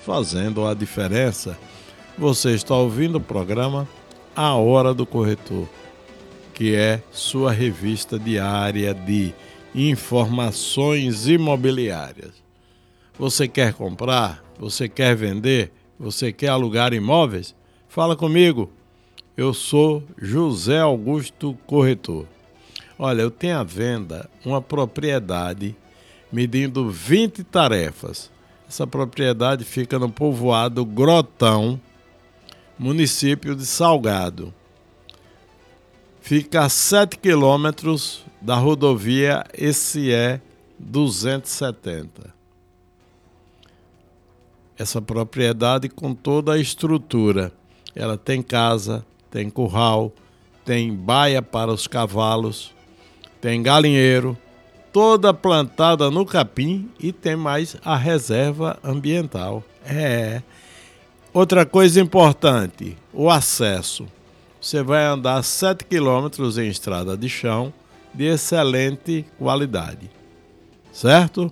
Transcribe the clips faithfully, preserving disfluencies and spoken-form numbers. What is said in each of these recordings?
fazendo a diferença. Você está ouvindo o programa A Hora do Corretor, que é sua revista diária de informações imobiliárias. Você quer comprar? Você quer vender? Você quer alugar imóveis? Fala comigo. Eu sou José Augusto Corretor. Olha, eu tenho à venda uma propriedade medindo vinte tarefas. Essa propriedade fica no povoado Grotão, município de Salgado. Fica a sete quilômetros da rodovia S E duzentos e setenta. Essa propriedade com toda a estrutura. Ela tem casa, tem curral, tem baia para os cavalos, tem galinheiro, toda plantada no capim e tem mais a reserva ambiental. É. Outra coisa importante, o acesso. Você vai andar sete quilômetros em estrada de chão de excelente qualidade, certo?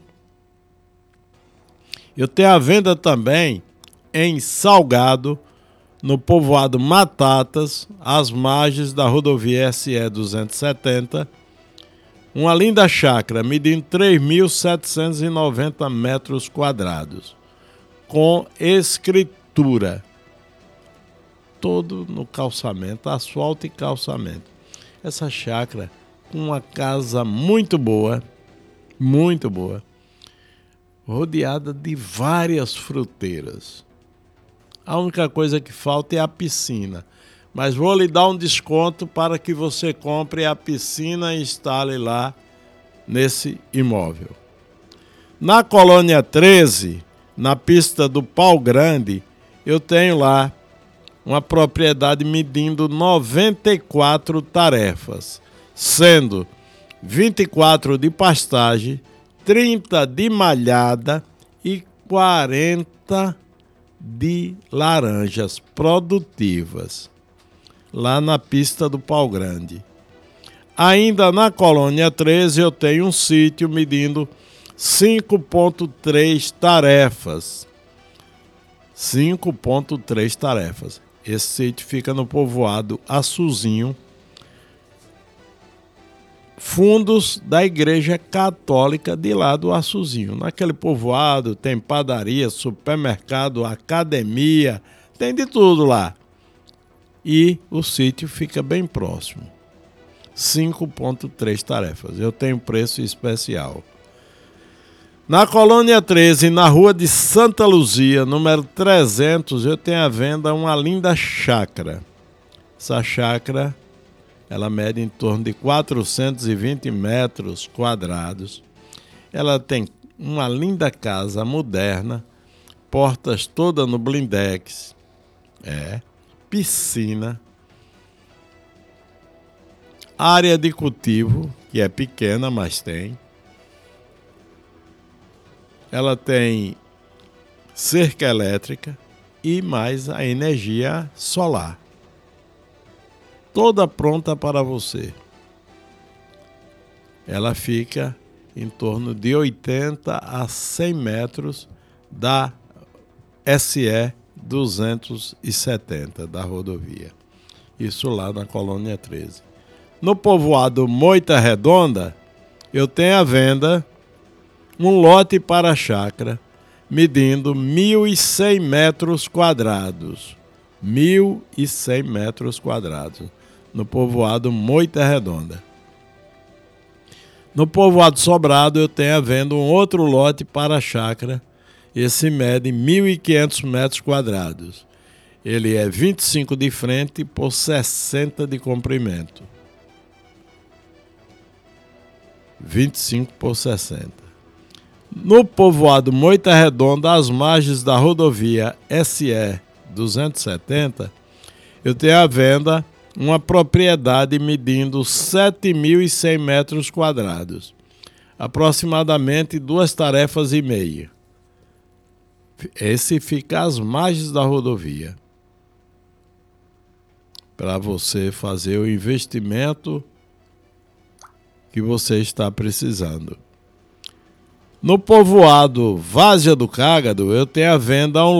Eu tenho a venda também em Salgado, no povoado Matatas, às margens da rodovia S E duzentos e setenta, uma linda chácara medindo três mil setecentos e noventa metros quadrados, com escritura. Todo no calçamento, asfalto e calçamento. Essa chácara com uma casa muito boa, muito boa, rodeada de várias fruteiras. A única coisa que falta é a piscina, mas vou lhe dar um desconto para que você compre a piscina e instale lá nesse imóvel. Na Colônia treze, na pista do Pau Grande, eu tenho lá uma propriedade medindo noventa e quatro tarefas, sendo vinte e quatro de pastagem, trinta de malhada e quarenta de laranjas produtivas, lá na pista do Pau Grande. Ainda na Colônia treze eu tenho um sítio medindo cinco vírgula três tarefas. cinco vírgula três tarefas. Esse sítio fica no povoado Açuzinho, fundos da Igreja Católica de lá do Açuzinho. Naquele povoado tem padaria, supermercado, academia, tem de tudo lá. E o sítio fica bem próximo. cinco vírgula três tarefas. Eu tenho preço especial. Na Colônia treze, na rua de Santa Luzia, número trezentos, eu tenho à venda uma linda chácara. Essa chácara, ela mede em torno de quatrocentos e vinte metros quadrados. Ela tem uma linda casa moderna, portas todas no blindex, é, piscina, área de cultivo, que é pequena, mas tem. Ela tem cerca elétrica e mais a energia solar. Toda pronta para você. Ela fica em torno de oitenta a cem metros da S E duzentos e setenta, da rodovia. Isso lá na Colônia treze. No povoado Moita Redonda, eu tenho à venda um lote para chácara, medindo mil e cem metros quadrados. mil e cem metros quadrados. No povoado Moita Redonda. No povoado Sobrado eu tenho à venda um outro lote para chácara. Esse mede mil e quinhentos metros quadrados. Ele é vinte e cinco de frente por sessenta de comprimento. vinte e cinco por sessenta. No povoado Moita Redonda, às margens da rodovia S E duzentos e setenta, eu tenho à venda uma propriedade medindo sete mil e cem metros quadrados, aproximadamente duas tarefas e meia. Esse fica às margens da rodovia, para você fazer o investimento que você está precisando. No povoado Várzea do Cágado, eu tenho à venda um